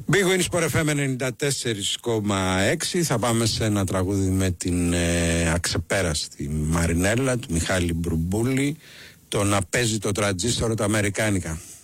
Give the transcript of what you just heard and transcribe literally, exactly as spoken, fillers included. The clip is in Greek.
Big Win Sport εφ εμ ενενήντα τέσσερα κόμμα έξι. Θα πάμε σε ένα τραγούδι με την ε, αξεπέραστη Μαρινέλα του Μιχάλη Μπρουμπούλη. Το να παίζει το τραντζίστορο τα αμερικάνικα.